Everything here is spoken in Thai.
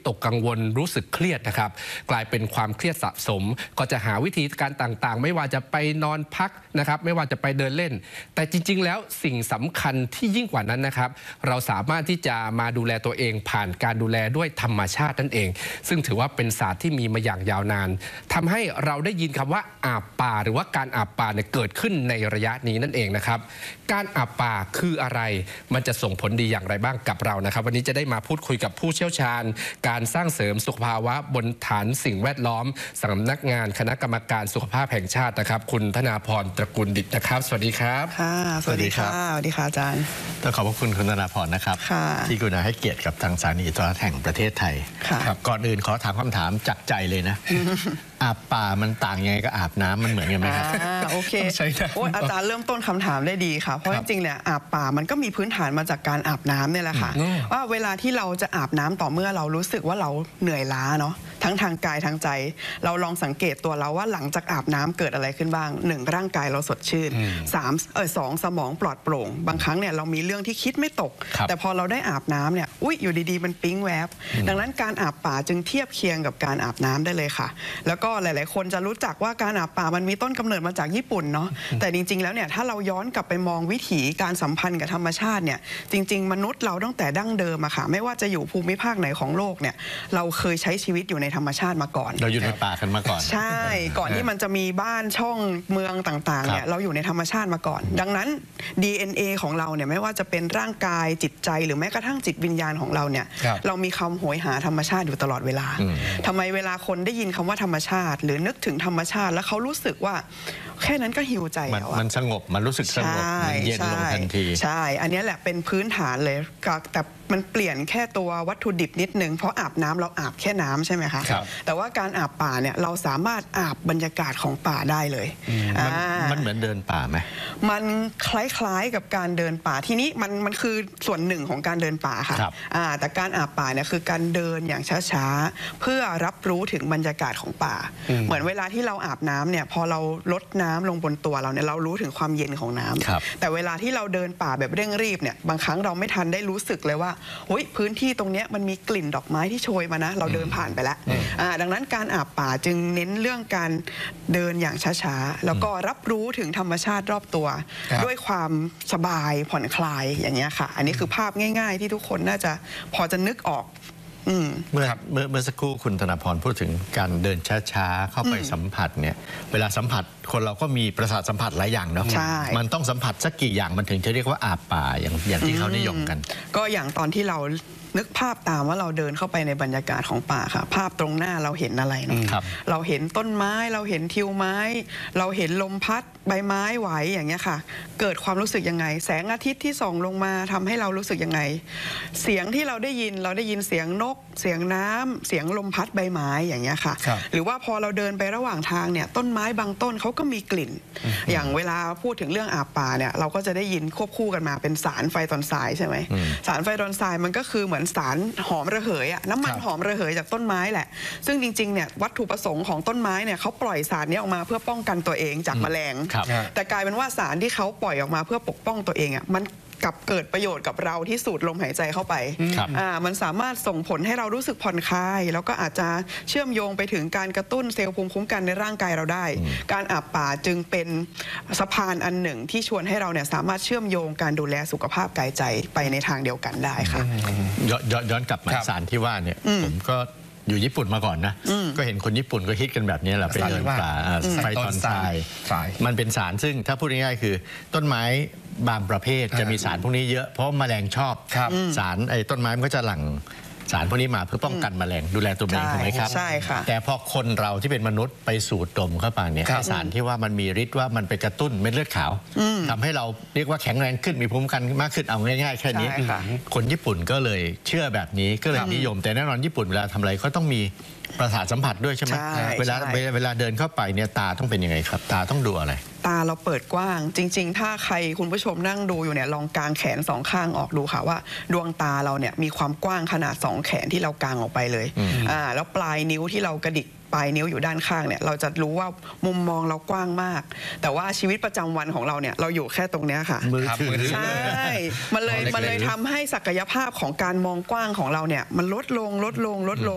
ตกกังวลรู้สึกเครียดนะครับกลายเป็นความเครียดสะสมก็จะหาวิธีการต่างๆไม่ว่าจะไปนอนพักนะครับไม่ว่าจะไปเดินเล่นแต่จริงๆแล้วสิ่งสำคัญที่ยิ่งกว่านั้นนะครับเราสามารถที่จะมาดูแลตัวเองผ่านการดูแลด้วยธรรมชาตินั่นเองซึ่งถือว่าเป็นศาสตร์ที่มีมาอย่างยาวนานทำให้เราได้ยินคำว่าอาบป่าหรือว่าการอาบป่าเนี่ยเกิดขึ้นในระยะนี้นั่นเองนะครับการอาบป่าคืออะไรมันจะส่งผลดีอย่างไรบ้างกับเรานะครับวันนี้จะได้มาพูดคุยกับผู้เชี่ยวชาญการสร้างเสริมสุขภาวะบนฐานสิ่งแวดล้อมสำนักงานคณะกรรมการสุขภาพแห่งชาตินะครับคุณธนาพรตระกูลดิษฐ์นะครับสวัสดีครับค่ะสวัสดีครับสวัสดีค่ะอาจารย์ต้องขอบคุณคุณธนาพรนะครับที่กรุณาให้เกียรติกับทางสถานีโทรทัศน์แห่งประเทศไทยก่อนอื่นขอถามคำถามจากใจเลยนะอาบป่ามันต่างยังไงกับอาบน้ำมันเหมือนกันไหมครับโอเคอาจารย์เริ่มต้นคำถามได้ดีค่ะเพราะจริงๆเนี่ยอาบป่ามันก็มีพื้นฐานมาจากการอาบน้ำเนี่ยแหละค่ะว่าเวลาที่เราจะอาบน้ำต่อเมื่อเรารู้สึกว่าเราเหนื่อยล้าเนาะทั้งทางกายทางใจเราลองสังเกตตัวเราว่าหลังจากอาบน้ำเกิดอะไรขึ้นบ้าง1ร่างกายเราสดชื่น2สมองปลอดโปร่งบางครั้งเนี่ยเรามีเรื่องที่คิดไม่ตกแต่พอเราได้อาบน้ำเนี่ยอยู่ดีๆมันปิ๊งแวบดังนั้นการอาบป่าจึงเทียบเคียงกับการอาบน้ำได้เลยค่ะแล้วก็หลายๆคนจะรู้จักว่าการอาบป่ามันมีต้นกำเนิดมาจากญี่ปุ่นเนาะแต่จริงๆแล้วเนี่ยถ้าเราย้อนกลับไปมองวิถีการสัมพันธ์กับธรรมชาติเนี่ยจริงๆมนุษย์เราตั้งแต่ดั้งเดิมอะค่ะไม่ว่าจะอยู่ภูมิภาคไหนของโลกเนี่ยเราเคยใช้ชีวิตอยู่ในธรรมชาติมาก่อนเราอยู่ในป่ากันมาก่อนใช่ก่อนที่มันจะมีบ้านช่องเมืองต่างๆเนี่ยเราอยู่ในธรรมชาติมาก่อนดังนั้น DNA ของเราเนี่ยไม่ว่าจะเป็นร่างกายจิตใจหรือแม้กระทั่งจิตวิญญาณของเราเนี่ยเรามีคำโหยหาธรรมชาติอยู่ตลอดเวลาทำไมเวลาคนได้ยินคำว่าธรรมชาติหรือนึกถึงธรรมชาติแล้วเขารู้สึกว่าแค่นั้นก็หิวใจแล้วมันสงบมันรู้สึกสงบมันเย็นลงทันทีใช่อันนี้แหละเป็นพื้นฐานเลยแต่มันเปลี่ยนแค่ตัววัตถุดิบนิดนึงเพราะอาบน้ำเราอาบแค่น้ำใช่ไหมคะแต่ว่าการอาบป่าเนี่ยเราสามารถอาบบรรยากาศของป่าได้เลยมันเหมือนเดินป่าไหมมันคล้ายๆกับการเดินป่าที่นี้มันคือส่วนหนึ่งของการเดินป่าค่ะแต่การอาบป่าเนี่ยคือการเดินอย่างช้าๆเพื่อรับรู้ถึงบรรยากาศของป่าเหมือนเวลาที่เราอาบน้ำเนี่ยพอเราลดน้ำลงบนตัวเราเนี่ยเรารู้ถึงความเย็นของน้ำแต่เวลาที่เราเดินป่าแบบเร่งรีบเนี่ยบางครั้งเราไม่ทันได้รู้สึกเลยว่าพื้นที่ตรงนี้มันมีกลิ่นดอกไม้ที่โชยมานะเราเดินผ่านไปแล้วดังนั้นการอาบป่าจึงเน้นเรื่องการเดินอย่างช้าๆแล้วก็รับรู้ถึงธรรมชาติรอบตัวด้วยความสบายผ่อนคลายอย่างเงี้ยค่ะอันนี้คือภาพง่ายๆที่ทุกคนน่าจะพอจะนึกออกเมื่อสักครู่คุณธนาพรพูดถึงการเดินช้าๆเข้าไปสัมผัสเนี่ยเวลาสัมผัสคนเราก็มีประสาทสัมผัสหลายอย่างเนาะมันต้องสัมผัสสักกี่อย่างมันถึงจะเรียกว่าอาบป่าอย่างที่เขานิยมกันก็อย่างตอนที่เรานึกภาพตามว่าเราเดินเข้าไปในบรรยากาศของป่าค่ะภาพตรงหน้าเราเห็นอะไรเนาะเราเห็นต้นไม้เราเห็นทิวไม้เราเห็นลมพัดใบไม้ไหวอย่างเงี้ยค่ะเกิดความรู้สึกยังไงแสงอาทิตย์ที่ส่องลงมาทำให้เรารู้สึกยังไงเสียงที่เราได้ยินเสียงนกเสียงน้ำเสียงลมพัดใบไม้อย่างเงี้ยค่ะหรือว่าพอเราเดินไประหว่างทางเนี่ยต้นไม้บางต้นเขาก็มีกลิ่นอย่างเวลาพูดถึงเรื่องอาบป่าเนี่ยเราก็จะได้ยินควบคู่กันมาเป็นสารไฟตอนทรายใช่ไหมสารไฟตอนทรายมันก็คือเหมือนสารหอมระเหยน้ำมันหอมระเหยจากต้นไม้แหละซึ่งจริงๆเนี่ยวัตถุประสงค์ของต้นไม้เนี่ยเขาปล่อยสารนี้ออกมาเพื่อป้องกันตัวเองจากแมลงแต่กลายเป็นว่าสารที่เขาปล่อยออกมาเพื่อปกป้องตัวเองมันกับเกิดประโยชน์กับเราที่สูดลมหายใจเข้าไปมันสามารถส่งผลให้เรารู้สึกผ่อนคลายแล้วก็อาจจะเชื่อมโยงไปถึงการกระตุ้นเซลล์ภูมิคุ้มกันในร่างกายเราได้การอาบป่าจึงเป็นสะพานอันหนึ่งที่ชวนให้เราเนี่ยสามารถเชื่อมโยงการดูแลสุขภาพกายใจไปในทางเดียวกันได้ค่ะย้อนกลับมาสารที่ว่าเนี่ยผมก็อยู่ญี่ปุ่นมาก่อนนะก็เห็นคนญี่ปุ่นก็ฮิตกันแบบนี้แหละไปเดินป่าไฟตอนทรายมันเป็นสารซึ่งถ้าพูดง่ายๆคือต้นไม้บางประเภทจะมีสารพวกนี้เยอะเพราะแมลงชอบสารต้นไม้มันก็จะหลั่งสารพวกนี้มาเพื่อป้องกันแมลงดูแลตัวเองถูกไหมครับใช่ค่ะแต่พอคนเราที่เป็นมนุษย์ไปสูดดมเข้าไปเนี่ยสารที่ว่ามันมีฤทธิ์ว่ามันไปกระตุ้นเม็ดเลือดขาวทำให้เราเรียกว่าแข็งแรงขึ้นมีภูมิคุ้มกันมากขึ้นเอาง่ายๆแค่นี้คนญี่ปุ่นก็เลยเชื่อแบบนี้ก็เลยนิยมแต่แน่นอนญี่ปุ่นเวลาทำอะไรก็ต้องมีประสาทสัมผัสด้วยใช่ไหมเวลาเดินเข้าไปเนี่ยตาต้องเป็นยังไงครับตาต้องดูอะไรตาเราเปิดกว้างจริงๆถ้าใครคุณผู้ชมนั่งดูอยู่เนี่ยลองกางแขนสองข้างออกดูค่ะว่าดวงตาเราเนี่ยมีความกว้างขนาด2แขนที่เรากางออกไปเลยแล้วปลายนิ้วที่เรากระดิกปลายนิ้วอยู่ด้านข้างเนี่ยเราจะรู้ว่ามุมมองเรากว้างมากแต่ว่าชีวิตประจำวันของเราเนี่ยเราอยู่แค่ตรงนี้ค่ะมือถือใช่มันเลยทำให้ศักยภาพของการมองกว้างของเราเนี่ยมันลดลง